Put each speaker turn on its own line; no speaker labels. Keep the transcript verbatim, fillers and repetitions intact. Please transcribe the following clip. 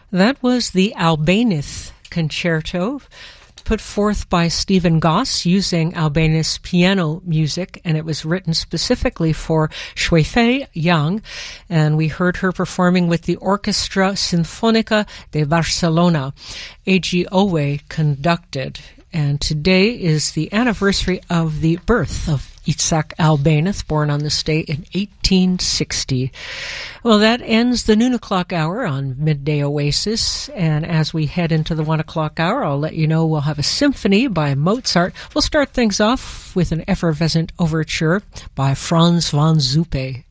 That was the Albéniz Concerto, put forth by Stephen Goss using Albéniz piano music, and it was written specifically for Shui-Fei Yang, and we heard her performing with the Orchestra Sinfónica de Barcelona. Eiji Owe conducted, and today is the anniversary of the birth of Itzhak Albéniz, born on this day in eighteen sixty. Well, that ends the noon o'clock hour on Midday Oasis, and as we head into the one o'clock hour, I'll let you know we'll have a symphony by Mozart. We'll start things off with an effervescent overture by Franz von Zuppe.